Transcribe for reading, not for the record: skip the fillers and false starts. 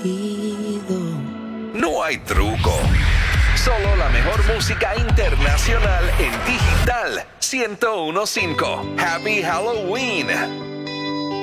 No hay truco. Solo la mejor música internacional en Digital 101.5. Happy Halloween.